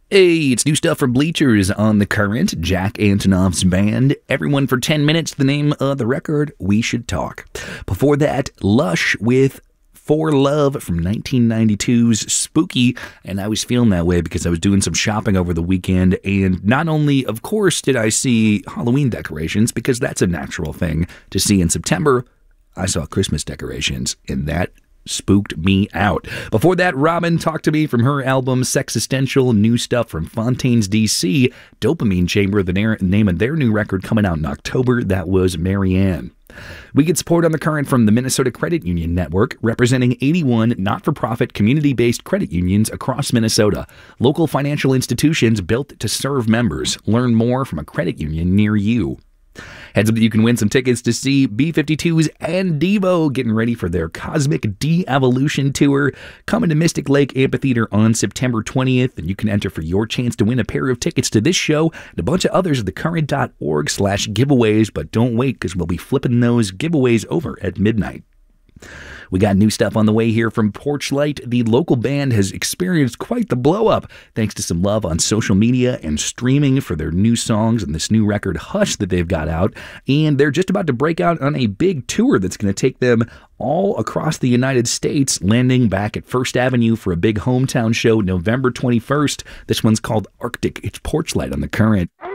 Hey, it's new stuff from Bleachers on the Current, Jack Antonoff's band. Everyone for 10 minutes, the name of the record, We Should Talk. Before that, Lush with For Love from 1992's Spooky, and I was feeling that way because I was doing some shopping over the weekend, and not only, of course, did I see Halloween decorations, because that's a natural thing to see in September, I saw Christmas decorations, and that spooked me out. Before that, Robin talked to me from her album Sexistential, new stuff from Fontaines DC, Dopamine Chamber, the name of their new record coming out in October. That was Marianne. We get support on the Current from the Minnesota Credit Union Network, representing 81 not-for-profit community-based credit unions across Minnesota. Local financial institutions built to serve members. Learn more from a credit union near you. Heads up that you can win some tickets to see B-52s and Devo getting ready for their Cosmic De-Evolution Tour, coming to Mystic Lake Amphitheater on September 20th, and you can enter for your chance to win a pair of tickets to this show and a bunch of others at thecurrent.org/giveaways, but don't wait because we'll be flipping those giveaways over at midnight. We got new stuff on the way here from Porchlight. The local band has experienced quite the blow-up thanks to some love on social media and streaming for their new songs and this new record, Hush, that they've got out. And they're just about to break out on a big tour that's going to take them all across the United States, landing back at First Avenue for a big hometown show November 21st. This one's called Arctic. It's Porchlight on the Current.